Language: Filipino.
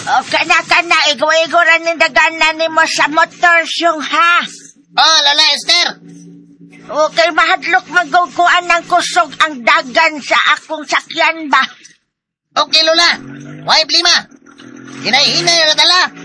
Kana, igwa-igwa ng daganan ni mo sa motor siyong, ha? Oh, Lola Esther. Okay, mahadlok magkukuan ng kusog ang dagan sa akong sakyan ba? Okay, Lola. Why, Plima? Hinay-hinay na tala.